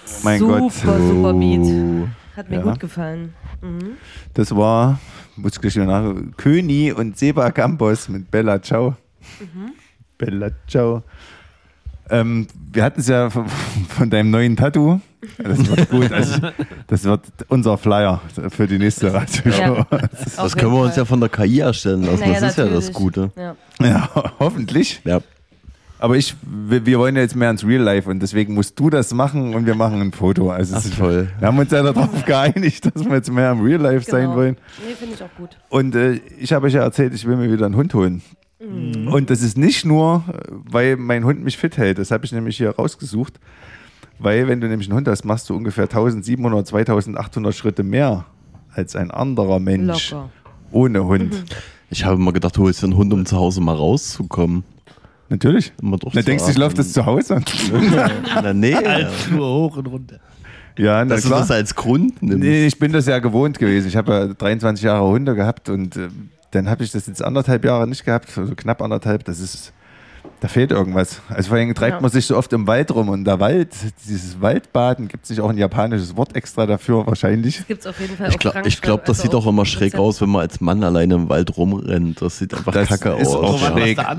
Mein Gott. Super Beat. Hat mir gut gefallen. Mhm. Das war, muss ich gleich nach, Köni und Seba Campos mit Bella Ciao. Bella Ciao. Wir hatten es ja von deinem neuen Tattoo. Das wird gut. Also, das wird unser Flyer für die nächste Radioshow. Ja, das können wir uns ja von der KI erstellen lassen. Naja, das ist natürlich. ja das Gute. Ja, hoffentlich. Ja. Aber wir wollen ja jetzt mehr ins Real Life und deswegen musst du das machen und wir machen ein Foto. Also Ach, toll. Wir haben uns ja darauf geeinigt, dass wir jetzt mehr im Real Life sein wollen. Nee, finde ich auch gut. Und ich habe euch ja erzählt, ich will mir wieder einen Hund holen. Und das ist nicht nur, weil mein Hund mich fit hält. Das habe ich nämlich hier rausgesucht. Weil wenn du nämlich einen Hund hast, machst du ungefähr 1700, 2800 Schritte mehr als ein anderer Mensch Locker. ohne Hund. Ich habe immer gedacht, du holst dir einen Hund, um zu Hause mal rauszukommen. Natürlich. Immer Na, denkst du, ich laufe das zu Hause? Na, nee. Nur hoch und runter. Ja, na Dass du klar. das als Grund nimmst. Nee, ich bin das ja gewohnt gewesen. Ich habe ja 23 Jahre Hunde gehabt und dann habe ich das jetzt 1,5 Jahre nicht gehabt, also knapp 1,5. Da fehlt irgendwas. Also vor allem treibt man sich so oft im Wald rum und der Wald, dieses Waldbaden, gibt es nicht auch ein japanisches Wort extra dafür wahrscheinlich? Das gibt es auf jeden Fall Ich glaube, das sieht auch immer schräg aus, wenn man als Mann alleine im Wald rumrennt. Das sieht einfach kacke ist aus. auch schräg. Ja.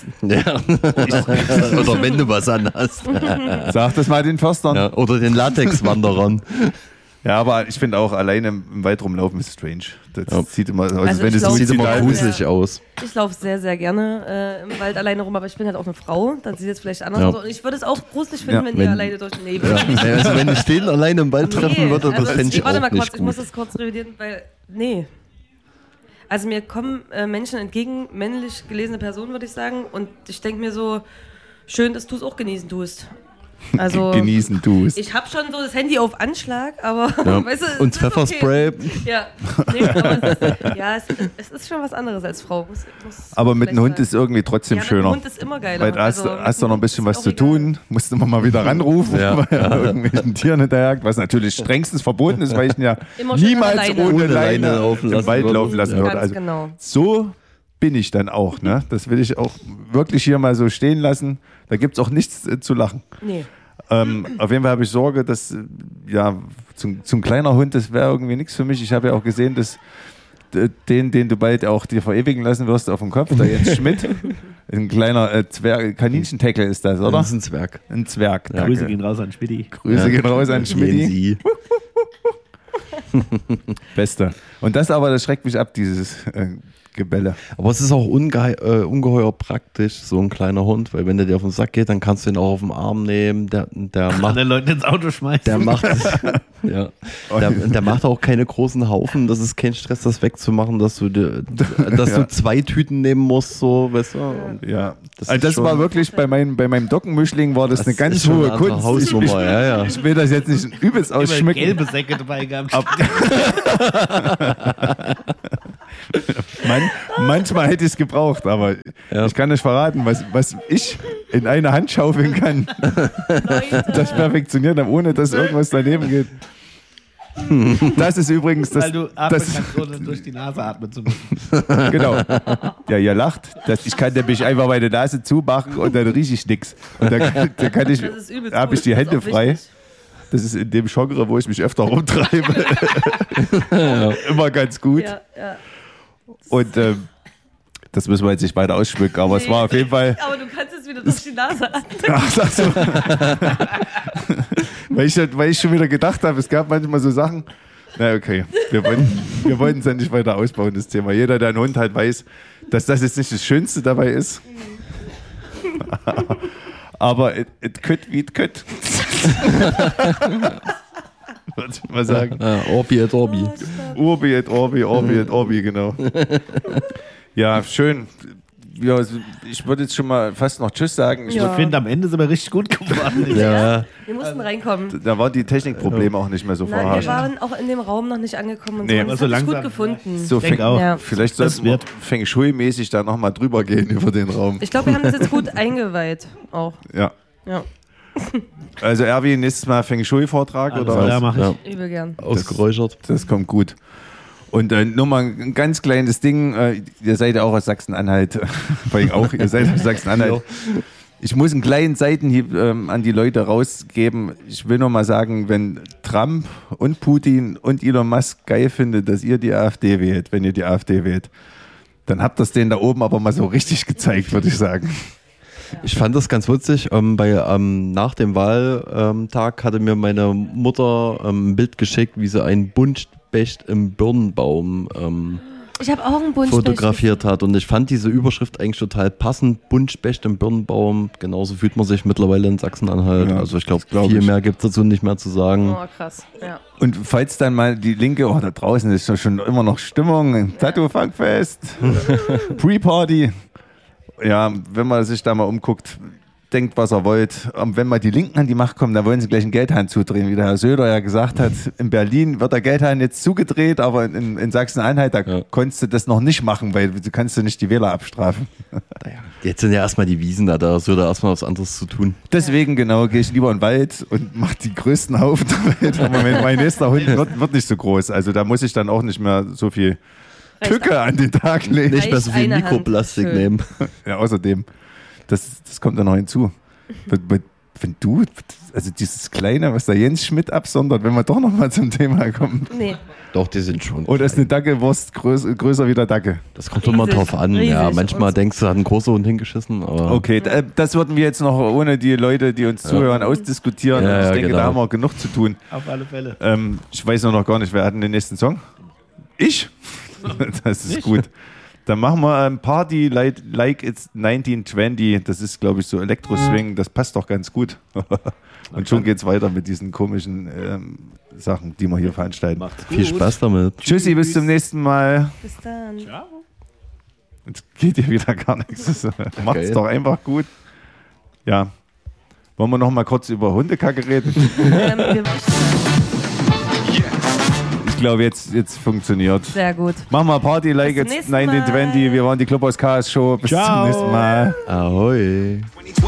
Oder wenn du was anhast. Sag das mal den Förstern. Ja, oder den Latexwanderern. Ja, aber ich finde auch alleine im Wald rumlaufen ist strange. Das sieht immer aus, Also wenn ich es glaub, Sieht immer Ja. gruselig aus. Ich laufe sehr, sehr gerne im Wald alleine rum, aber ich bin halt auch eine Frau. Dann sieht es vielleicht anders Ja. aus. Und ich würde es auch gruselig finden, Ja. wenn Wenn- ihr alleine durch den Nebel. Ja. Also wenn ich den alleine im Wald treffen würde, das fände ich warte auch mal kurz, nicht ich muss gut. das kurz revidieren, weil, nee. Also mir kommen Menschen entgegen, männlich gelesene Personen, würde ich sagen. Und ich denke mir so, schön, dass du es auch genießen tust. Also, genießen tust. ich habe schon so das Handy auf Anschlag, aber Ja. weißt du, Und es ist Pfefferspray. Okay. Ja, nee, aber es ist schon was anderes als Frau. Muss Aber mit vielleicht einem Hund sagen. ist irgendwie trotzdem Ja, mit schöner. einem Hund ist immer geiler. Weil da hast Also, du noch mit ein bisschen einem was Hund zu ist auch tun, musst immer mal wieder ranrufen, Ja. weil er irgendwelchen Tieren hinterherjagt, was natürlich strengstens verboten ist, weil ich ihn ja Immer schön niemals an der Leine. ohne Ohne Leine Leine laufen im lassen Wald würde. laufen lassen Ja. würde. Ganz Also genau. so bin ich dann auch. Ne? Das will ich auch wirklich hier mal so stehen lassen. Da gibt es auch nichts zu lachen. Nee. Auf jeden Fall habe ich Sorge, dass ja, zum kleiner Hund, das wäre irgendwie nichts für mich. Ich habe ja auch gesehen, dass den du bald auch dir verewigen lassen wirst auf dem Kopf, der Jens Schmidt, ein kleiner Kaninchentackle ist das, oder? Das ist ein Zwerg. Ein Zwerg. Ja. Grüße gehen raus an Schmidti. Grüße gehen raus an Schmidti. Jensi. Beste. Und das aber, das schreckt mich ab, dieses Gebälle. Aber es ist auch ungeheuer praktisch, so ein kleiner Hund, weil wenn der dir auf den Sack geht, dann kannst du ihn auch auf den Arm nehmen. Der macht Andere Leute ins Auto schmeißen. Der macht, ja, der macht auch keine großen Haufen. Das ist kein Stress, das wegzumachen, dass du du 2 Tüten nehmen musst, so, weißt du. Und Ja, das also ist das schon- war wirklich bei meinem Dockenmischling war das eine ganz ist schon hohe eine andere Kunst. Hausnummer, ja. Ich will das jetzt nicht übelst Immer ausschmücken. gelbe Säcke dabei gehabt. Manchmal hätte ich es gebraucht, aber Ja. ich kann nicht verraten, was ich in eine Hand schaufeln kann, das perfektioniert habe, ohne dass irgendwas daneben geht. Das ist übrigens das. Weil du atmen das kannst, ohne durch die Nase atmen zu müssen. genau. Ja, ihr lacht. Ich kann nämlich einfach meine Nase zumachen und dann rieche ich nichts. Und dann kann ich, Das ist übelst habe ich gut. die Das ist Hände auch frei. wichtig. Das ist in dem Genre, wo ich mich öfter rumtreibe. Immer ganz gut. Ja, ja. Und das müssen wir jetzt nicht weiter ausschmücken, aber es war auf jeden Fall. Aber du kannst es wieder durch die Nase an. Ach, das so. weil ich schon wieder gedacht habe, es gab manchmal so Sachen. Na okay, wir wollten es ja nicht weiter ausbauen, das Thema. Jeder, der einen Hund hat, weiß, dass das jetzt nicht das Schönste dabei ist. Aber it could be it could. Würde ich mal sagen. Orbi et Orbi. Urbi et Orbi, Orbi et Orbi, genau. Ja, schön. Ja, ich würde jetzt schon mal fast noch Tschüss sagen. Ich finde, am Ende sind wir richtig gut geworden. Ja. Wir mussten reinkommen. Da waren die Technikprobleme auch nicht mehr so Nein, wir vorherrschend. waren auch in dem Raum noch nicht angekommen. Und Nee, so. Das aber so hab ich gut langsam, gefunden. So Ich denk fäng, auch. Ja. Vielleicht Das sollten wir wird. Feng Shui-mäßig da nochmal drüber gehen über den Raum. Ich glaube, wir haben das jetzt gut eingeweiht. Auch. Ja. Ja, Also Erwin, nächstes Mal Feng Shui-Vortrag Alles oder klar, was? mach ich. Ja. übel gern. Ausgeräuchert. Das kommt gut. Und nur mal ein ganz kleines Ding. Ihr seid ja auch aus Sachsen-Anhalt. Vor allem auch, ihr seid aus Sachsen-Anhalt. Ich muss einen kleinen Seitenhieb an die Leute rausgeben. Ich will nur mal sagen, wenn Trump und Putin und Elon Musk geil findet, dass ihr die AfD wählt, wenn ihr die AfD wählt, dann habt ihr es denen da oben aber mal so richtig gezeigt, würde ich sagen. Ich fand das ganz witzig. Nach dem Wahltag hatte mir meine Mutter ein Bild geschickt, wie sie einen Buntspecht im Birnbaum Ich habe auch einen Buntspecht fotografiert hat. Und ich fand diese Überschrift eigentlich total passend. Buntspecht im Birnbaum. Genauso fühlt man sich mittlerweile in Sachsen-Anhalt. Ja, also ich glaube, viel mehr gibt es dazu nicht mehr zu sagen. Oh, krass. Ja. Und falls dann mal die Linke, da draußen ist ja schon immer noch Stimmung, Tattoo-Funkfest, Pre-Party. Ja, wenn man sich da mal umguckt, denkt, was er wollt. Und wenn mal die Linken an die Macht kommen, dann wollen sie gleich einen Geldhahn zudrehen, wie der Herr Söder ja gesagt hat. In Berlin wird der Geldhahn jetzt zugedreht, aber in Sachsen-Anhalt, da konntest du das noch nicht machen, weil du kannst nicht die Wähler abstrafen. Naja, jetzt sind ja erstmal die Wiesen da ist Söder erstmal was anderes zu tun. Deswegen genau gehe ich lieber in den Wald und mache die größten Haufen der Welt. Aber mein nächster Hund wird nicht so groß. Also da muss ich dann auch nicht mehr so viel Tücke an den Tag legen. Nicht mehr so viel eine Hand. Mikroplastik Schön. nehmen. Ja, außerdem, das kommt dann noch hinzu. Wenn du, also dieses Kleine, was der Jens Schmidt absondert, wenn wir doch noch mal zum Thema kommen. Nee. Doch, die sind schon. Oder ist eine Dackewurst größer wie der Dacke? Das kommt immer Riesig, drauf an. Ja, riesig. manchmal denkst du, hat ein großer Hund hingeschissen. Aber Okay, das würden wir jetzt noch ohne die Leute, die uns zuhören, ausdiskutieren. Ja, Und ich ja, denke, genau. da haben wir genug zu tun. Auf alle Fälle. Ich weiß nur noch gar nicht, wer hat denn den nächsten Song? Ich? Das ist gut. Dann machen wir Party like it's 1920. Das ist, glaube ich, so Elektro-Swing. Das passt doch ganz gut. Und schon geht's weiter mit diesen komischen Sachen, die wir hier veranstalten. Macht's viel Spaß damit. Tschüssi, bis zum nächsten Mal. Bis dann. Jetzt geht hier wieder gar nichts. Macht's Geil. doch einfach gut. Ja. Wollen wir noch mal kurz über Hundekacke reden? Ich glaube, jetzt funktioniert. Sehr gut. Machen wir Party like Bis zum it's nächsten Mal. 1920. Wir waren die Clubhouse Chaos Show. Bis Ciao. zum nächsten Mal. Ahoi.